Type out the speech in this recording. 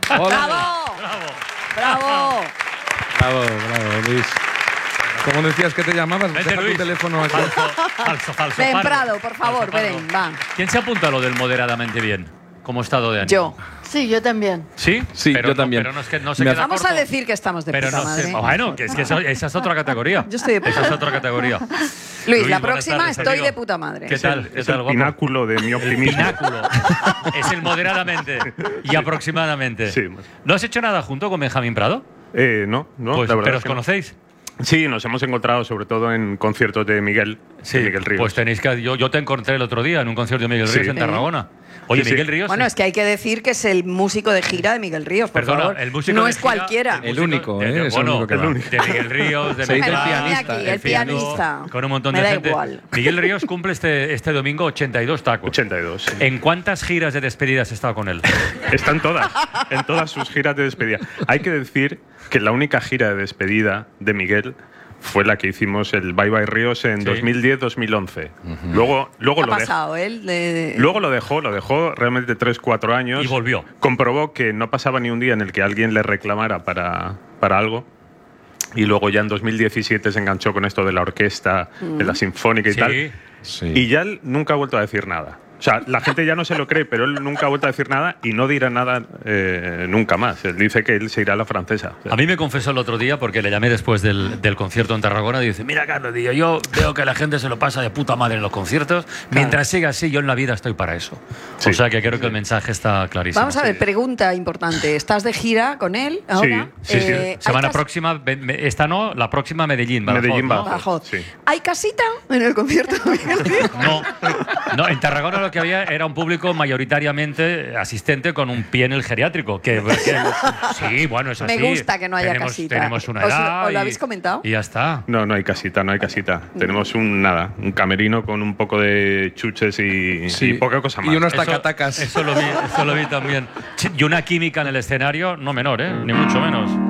¡Bravo! ¡Bravo! Bravo, Luis. ¿Cómo decías que te llamabas? Vente, Deja Luis. tu teléfono aquí. Falso. Ven, pardo. Prado, por favor, Falso, ven, pardo. va. ¿Quién se apunta a lo del moderadamente bien? Como estado de ánimo. Yo. Sí, yo también. ¿Sí? Sí, Pero yo no- también. Pero no es que no se Me queda Vamos corto. a decir que estamos de Pero puta no madre. sé. Bueno, que es que esa es otra categoría. Yo estoy de puta Esa es madre. otra categoría. Luis, la buenas próxima tardes, estoy amigo. de puta madre. ¿Qué tal? ¿Qué Es tal, el guapo? pináculo de mi optimismo. Pináculo. Es el moderadamente y aproximadamente. Sí. ¿No has hecho nada junto con Benjamín Prado? No, Pues, la verdad ¿pero es os que no. conocéis? Sí, nos hemos encontrado sobre todo en conciertos de Miguel Ríos. Pues tenéis que... Yo te encontré el otro día en un concierto de Miguel Ríos Sí. en Tarragona. Oye, Sí, sí. Miguel Ríos... Bueno, es que hay que decir que es el músico de gira de Miguel Ríos, por Perdona, favor. el músico no de es gira, cualquiera. El único, de- es el bueno, único que el va. único. de Miguel Ríos, de Se dice el Mezcla, pianista, aquí, el el pianista. con un montón Me de da gente. igual. Miguel Ríos cumple este domingo 82 tacos. 82. sí. ¿En cuántas giras de despedida has estado con él? Están todas, en todas sus giras de despedida. Hay que decir que la única gira de despedida de Miguel fue la que hicimos el Bye Bye Ríos en Sí. 2010-2011. Luego ¿Qué lo ha dejó. pasado él? Luego lo dejó realmente 3-4 años. Y volvió. Comprobó que no pasaba ni un día en el que alguien le reclamara para algo. Y luego ya en 2017 se enganchó con esto de la orquesta, de la sinfónica y Sí. tal. Sí. Y ya él nunca ha vuelto a decir nada. O sea, la gente ya no se lo cree, pero él nunca ha vuelto a decir nada y no dirá nada nunca más. Él dice que él se irá a la francesa. O sea, A mí me confesó el otro día, porque le llamé después del concierto en Tarragona, y dice, mira, Carlos, digo, yo veo que la gente se lo pasa de puta madre en los conciertos. Mientras siga así, yo en la vida estoy para eso. Sí. O sea que creo que el mensaje está clarísimo. Vamos a ver, pregunta importante. ¿Estás de gira con él ahora? Sí, sí. ¿hay Semana cas- próxima, esta no, la próxima Medellín. Badajoz, Medellín, ¿no? Badajoz. Badajoz. Sí. ¿Hay casita en el concierto de Miguel Ríos? No, en Tarragona lo que había era un público mayoritariamente asistente con un pie en el geriátrico. Sí, bueno, es Me así. gusta que no haya casita. Tenemos una ¿Os lo- edad. os lo habéis comentado? Y ya está. No, no hay casita, no hay casita. Tenemos un camerino con un poco de chuches y poca cosa más. Y unos Eso- tacatacas. Eso lo vi también. Y una química en el escenario, no menor, ¿eh? Ni mucho menos.